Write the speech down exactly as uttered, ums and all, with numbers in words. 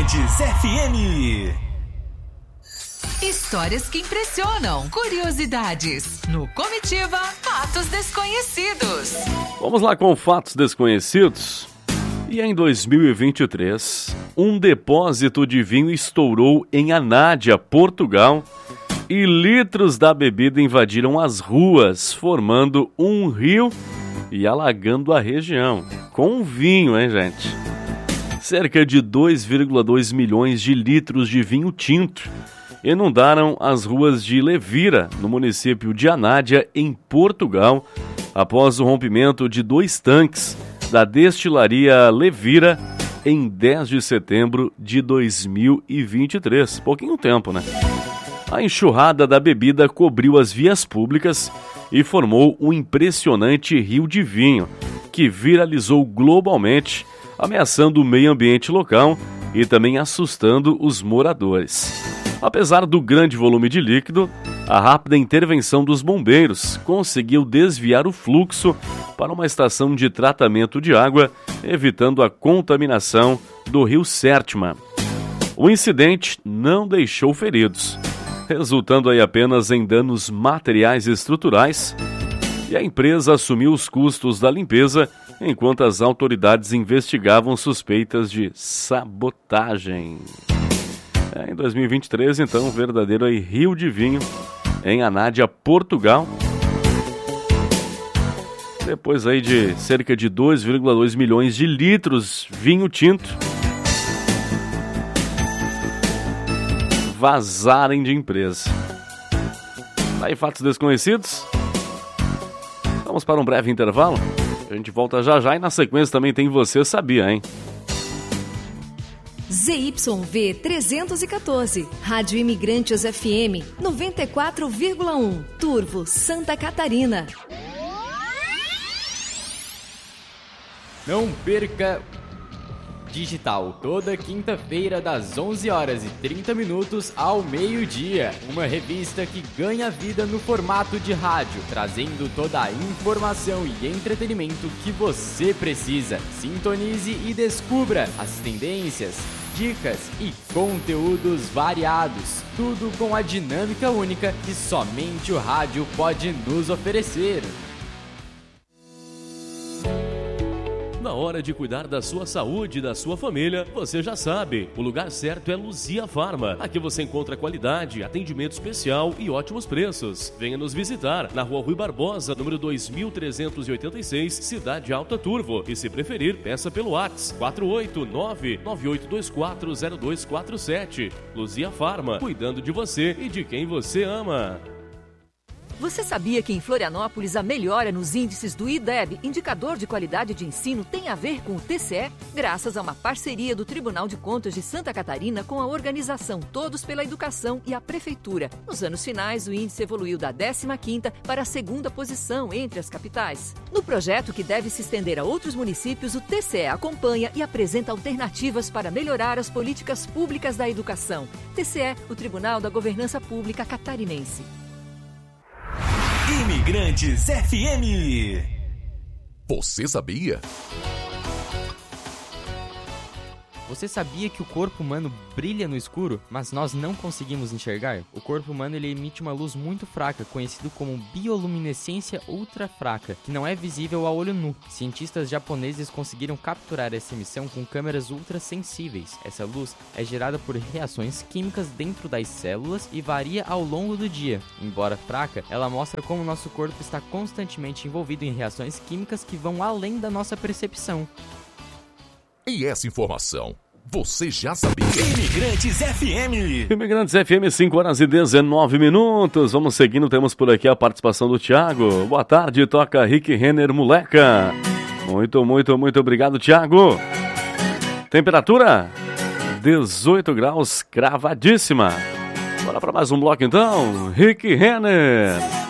Imigrantes F M. Histórias que impressionam, curiosidades. No Comitiva, fatos desconhecidos. Vamos lá com fatos desconhecidos. E em dois mil e vinte e três, um depósito de vinho estourou em Anádia, Portugal, e litros da bebida invadiram as ruas, formando um rio e alagando a região. Com vinho, hein, gente? Cerca de dois vírgula dois milhões de litros de vinho tinto inundaram as ruas de Levira, no município de Anádia, em Portugal, após o rompimento de dois tanques da destilaria Levira em dez de setembro de dois mil e vinte e três. Pouquinho tempo, né? A enxurrada da bebida cobriu as vias públicas e formou um impressionante rio de vinho, que viralizou globalmente, ameaçando o meio ambiente local e também assustando os moradores. Apesar do grande volume de líquido, a rápida intervenção dos bombeiros conseguiu desviar o fluxo para uma estação de tratamento de água, evitando a contaminação do rio Sértima. O incidente não deixou feridos, resultando aí apenas em danos materiais e estruturais, e a empresa assumiu os custos da limpeza, enquanto as autoridades investigavam suspeitas de sabotagem. É, em dois mil e vinte e três, então, um verdadeiro aí rio de vinho em Anádia, Portugal. Depois aí de cerca de dois vírgula dois milhões de litros vinho tinto vazarem de empresa. Aí, fatos desconhecidos. Vamos para um breve intervalo. A gente volta já já e na sequência também tem Você Sabia, hein? Z Y V trezentos e quatorze, Rádio Imigrantes F M noventa e quatro vírgula um, Turvo, Santa Catarina. Não perca Digital, toda quinta-feira das onze horas e trinta minutos ao meio-dia. Uma revista que ganha vida no formato de rádio, trazendo toda a informação e entretenimento que você precisa. Sintonize e descubra as tendências, dicas e conteúdos variados. Tudo com a dinâmica única que somente o rádio pode nos oferecer. Na hora de cuidar da sua saúde e da sua família, você já sabe, o lugar certo é Luzia Farma. Aqui você encontra qualidade, atendimento especial e ótimos preços. Venha nos visitar na Rua Rui Barbosa, número dois mil trezentos e oitenta e seis, Cidade Alta, Turvo. E se preferir, peça pelo WhatsApp quatro oito nove, nove oito dois quatro, zero dois quatro sete. Luzia Farma, cuidando de você e de quem você ama. Você sabia que em Florianópolis a melhora nos índices do I D E B, Indicador de Qualidade de Ensino, tem a ver com o T C E? Graças a uma parceria do Tribunal de Contas de Santa Catarina com a organização Todos pela Educação e a Prefeitura. Nos anos finais, o índice evoluiu da décima quinta para a segunda posição entre as capitais. No projeto, que deve se estender a outros municípios, o T C E acompanha e apresenta alternativas para melhorar as políticas públicas da educação. T C E, o Tribunal da Governança Pública Catarinense. Imigrantes F M. Você sabia? Você sabia que o corpo humano brilha no escuro, mas nós não conseguimos enxergar? O corpo humano ele emite uma luz muito fraca, conhecido como bioluminescência ultrafraca, que não é visível a olho nu. Cientistas japoneses conseguiram capturar essa emissão com câmeras ultrassensíveis. Essa luz é gerada por reações químicas dentro das células e varia ao longo do dia. Embora fraca, ela mostra como nosso corpo está constantemente envolvido em reações químicas que vão além da nossa percepção. E essa informação, você já sabia? Imigrantes F M. Imigrantes F M, cinco horas e dezenove minutos. Vamos seguindo, temos por aqui a participação do Thiago. Boa tarde, toca Rick Renner, moleca. Muito, muito, muito obrigado, Thiago. Temperatura? dezoito graus, cravadíssima. Bora para mais um bloco então. Rick Renner.